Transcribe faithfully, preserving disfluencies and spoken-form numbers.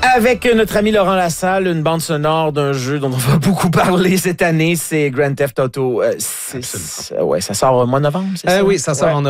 Avec notre ami Laurent Lassalle, une bande sonore d'un jeu dont on va beaucoup parler cette année, c'est Grand Theft Auto euh, six. Ouais, ça sort au mois de novembre, c'est euh, ça? Oui, ça sort ouais. en